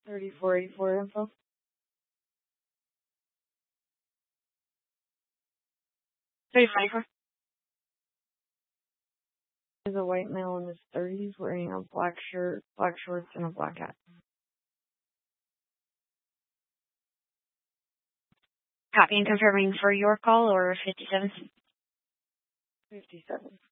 3484 info. Is a white male in his 30s wearing a black shirt, black shorts, and a black hat. Copy and confirming for your call or 57. 57.